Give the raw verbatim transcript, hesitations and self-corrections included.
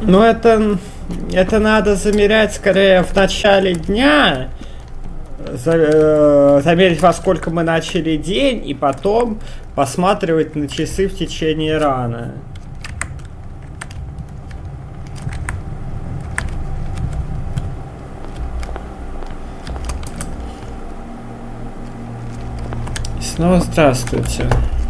Ну, это, это надо замерять скорее в начале дня, за, э, замерить, во сколько мы начали день, и потом посматривать на часы в течение рана. Снова здравствуйте.